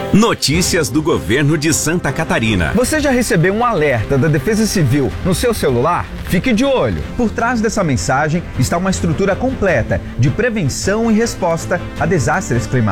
Notícias do governo de Santa Catarina. Você já recebeu um alerta da Defesa Civil no seu celular? Fique de olho. Por trás dessa mensagem está uma estrutura completa de prevenção e resposta a desastres climáticos.